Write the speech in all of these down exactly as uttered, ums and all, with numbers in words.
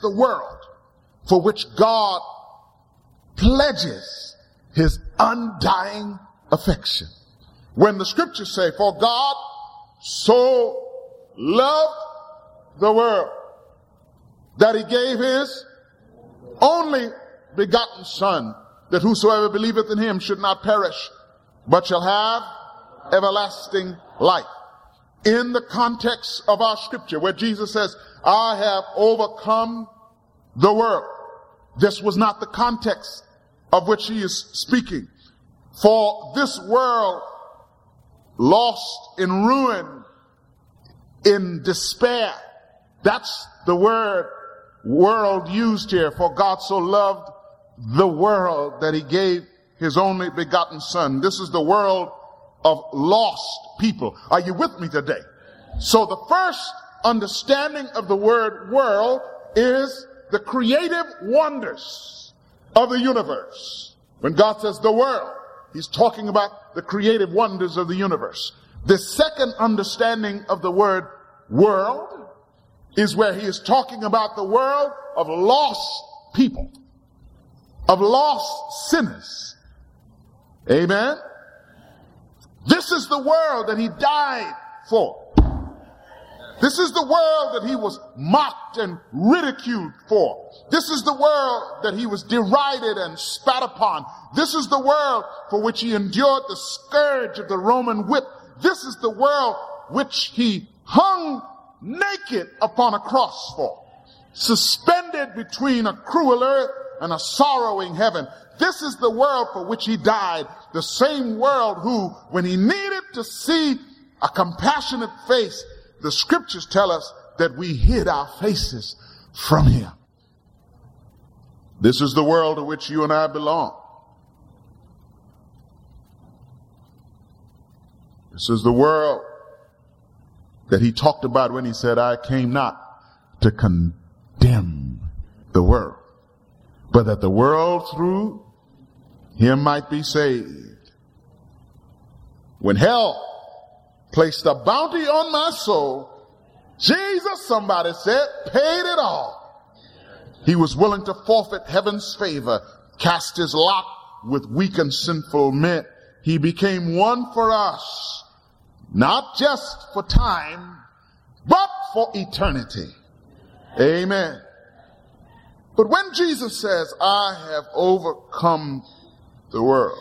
the world for which God pledges his undying affection. When the scriptures say, for God so loved the world that he gave his only begotten Son, that whosoever believeth in him should not perish, but shall have everlasting life. In the context of our scripture, where Jesus says, I have overcome the world, this was not the context of which he is speaking. For this world, lost in ruin, in despair, that's the word world used here. For God so loved the world that he gave his only begotten Son. This is the world of lost people. Are you with me today? So the first understanding of the word world is the creative wonders of the universe. When God says the world, he's talking about the creative wonders of the universe. The second understanding of the word world is where he is talking about the world of lost people, of lost sinners. Amen? This is the world that he died for. This is the world that he was mocked and ridiculed for. This is the world that he was derided and spat upon. This is the world for which he endured the scourge of the Roman whip. This is the world which he hung naked upon a cross for, suspended between a cruel earth and a sorrowing heaven. This is the world for which he died. The same world who, when he needed to see a compassionate face, the scriptures tell us that we hid our faces from him. This is the world to which you and I belong. This is the world that he talked about when he said, I came not to condemn the world, but that the world through him might be saved. When hell placed a bounty on my soul, Jesus, somebody said, paid it all. He was willing to forfeit heaven's favor, cast his lot with weak and sinful men. He became one for us, not just for time, but for eternity. Amen. But when Jesus says, I have overcome the world,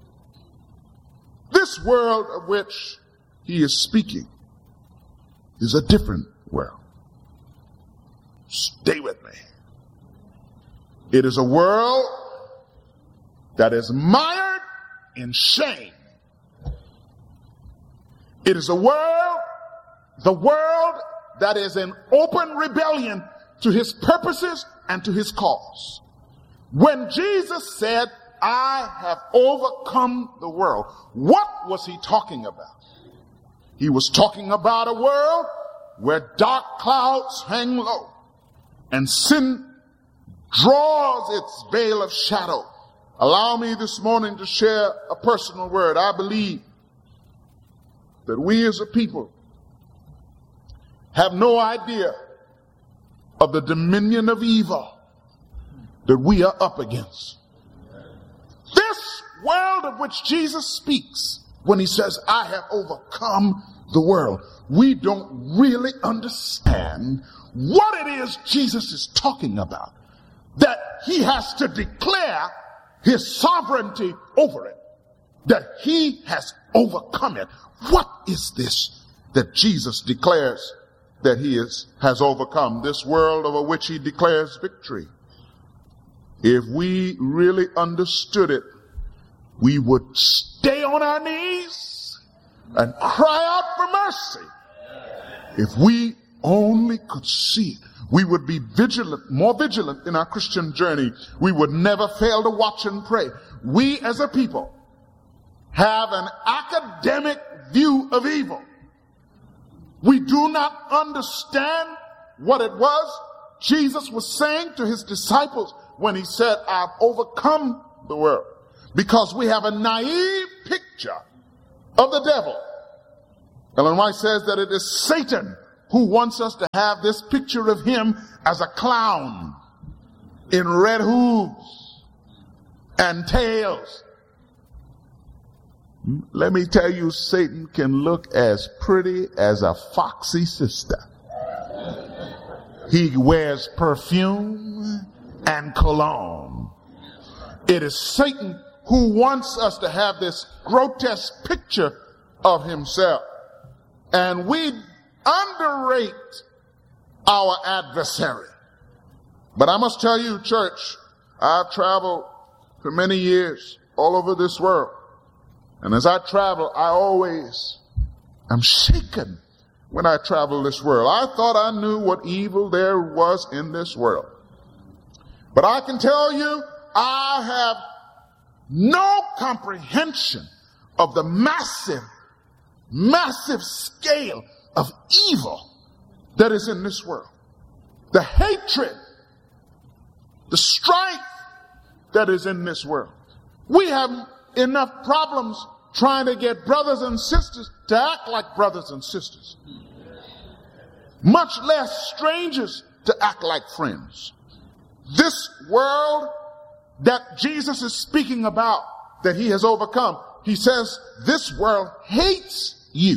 this world of which he is speaking is a different world. Stay with me. It is a world that is mired in shame. It is a world, the world that is in open rebellion to his purposes and to his cause. When Jesus said, I have overcome the world, what was he talking about? He was talking about a world where dark clouds hang low and sin draws its veil of shadow. Allow me this morning to share a personal word. I believe that we as a people have no idea of the dominion of evil that we are up against. This world of which Jesus speaks when he says, I have overcome the world, we don't really understand what it is Jesus is talking about, that he has to declare his sovereignty over it, that he has overcome it. What is this that Jesus declares that he is, has overcome? This world over which he declares victory. If we really understood it, we would stay on our knees and cry out for mercy. If we only could see it, we would be vigilant, more vigilant in our Christian journey. We would never fail to watch and pray. We as a people have an academic view of evil. We do not understand what it was Jesus was saying to his disciples when he said, I've overcome the world. Because we have a naive picture of the devil. Ellen White says that it is Satan who wants us to have this picture of him as a clown in red hooves and tails. Let me tell you, Satan can look as pretty as a foxy sister. He wears perfume and cologne. It is Satan who wants us to have this grotesque picture of himself. And we underrate our adversary. But I must tell you, church, I've traveled for many years all over this world. And as I travel, I always am shaken when I travel this world. I thought I knew what evil there was in this world. But I can tell you, I have no comprehension of the massive, massive scale of evil that is in this world. The hatred, the strife that is in this world. We have enough problems trying to get brothers and sisters to act like brothers and sisters. Much less strangers to act like friends. This world that Jesus is speaking about, that he has overcome, he says this world hates you.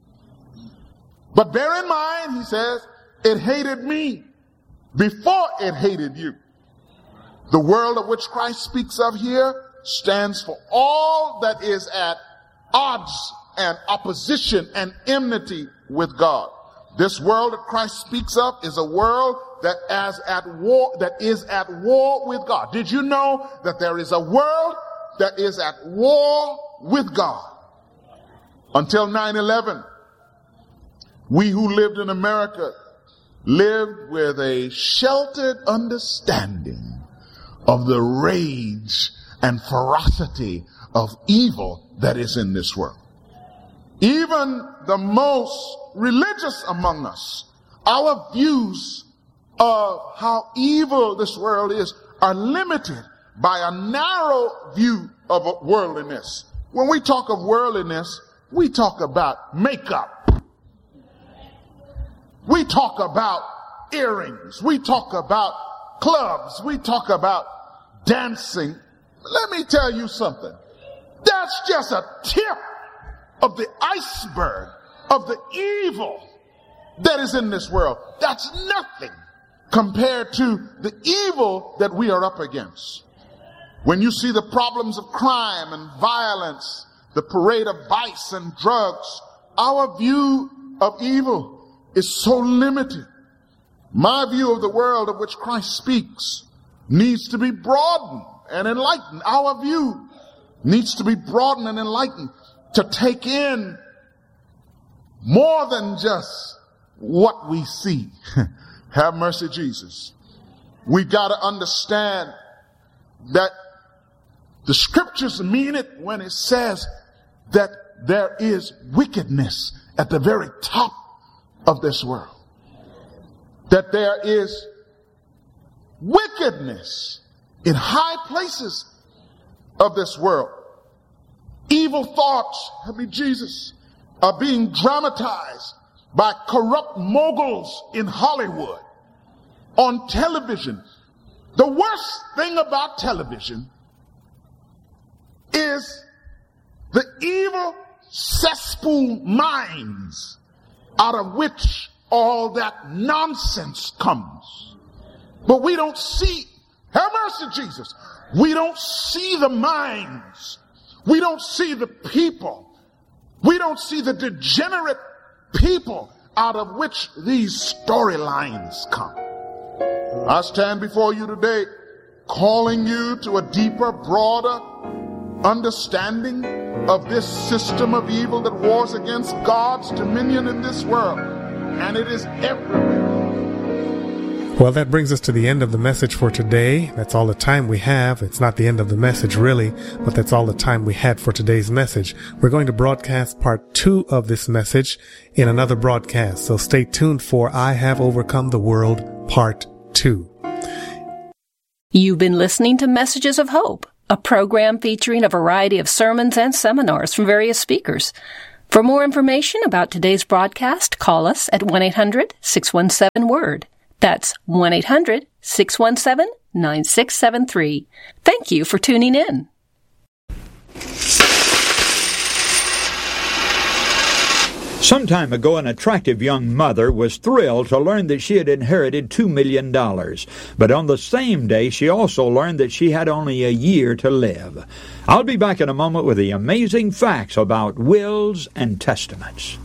But bear in mind, he says, it hated me before it hated you. The world of which Christ speaks of here stands for all that is at odds and opposition and enmity with God. This world that Christ speaks of is a world that is at war, that is at war with God. Did you know that there is a world that is at war with God? Until nine eleven, we who lived in America lived with a sheltered understanding of the rage and ferocity of evil that is in this world. Even the most religious among us, our views of how evil this world is are limited by a narrow view of worldliness. When we talk of worldliness, we talk about makeup. We talk about earrings. We talk about clubs. We talk about dancing. Let me tell you something. That's just a tip of the iceberg of the evil that is in this world. That's nothing compared to the evil that we are up against. When you see the problems of crime and violence, the parade of vice and drugs, our view of evil is so limited. My view of the world of which Christ speaks needs to be broadened and enlightened. Our view needs to be broadened and enlightened to take in more than just what we see. Have mercy, Jesus. We've got to understand that the scriptures mean it when it says that there is wickedness at the very top of this world. That there is wickedness in high places of this world. Evil thoughts, help me Jesus, are being dramatized by corrupt moguls in Hollywood, on television. The worst thing about television is the evil cesspool minds out of which all that nonsense comes. But we don't see, have mercy, Jesus, we don't see the minds. We don't see the people. We don't see the degenerate people out of which these storylines come. I stand before you today calling you to a deeper, broader understanding of this system of evil that wars against God's dominion in this world. And it is everywhere. Well, that brings us to the end of the message for today. That's all the time we have. It's not the end of the message, really, but that's all the time we had for today's message. We're going to broadcast part two of this message in another broadcast. So stay tuned for I Have Overcome the World, part two. You've been listening to Messages of Hope, a program featuring a variety of sermons and seminars from various speakers. For more information about today's broadcast, call us at one eight hundred six one seven word. That's one eight hundred six one seven nine six seven three. Thank you for tuning in. Some time ago, an attractive young mother was thrilled to learn that she had inherited two million dollars. But on the same day, she also learned that she had only a year to live. I'll be back in a moment with the amazing facts about wills and testaments.